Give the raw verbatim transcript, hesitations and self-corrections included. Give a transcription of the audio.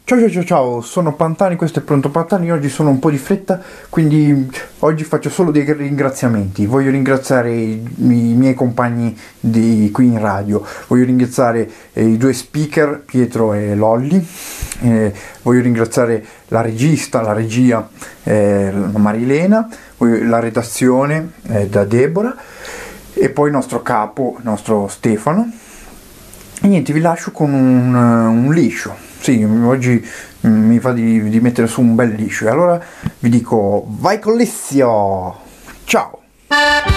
Ciao ciao ciao ciao, sono Pantani, questo è Pronto Pantani, oggi sono un po' di fretta, quindi oggi faccio solo dei ringraziamenti. Voglio ringraziare i, i miei compagni di qui in radio, voglio ringraziare eh, i due speaker, Pietro e Lolli, eh, voglio ringraziare la regista, la regia, eh, Marilena, voglio- la redazione eh, da Deborah e poi il nostro capo, il nostro Stefano. E niente, vi lascio con un, un liscio. Sì, oggi mm, mi fa di, di mettere su un bel liscio. E allora vi dico, vai con l'Essio! Ciao!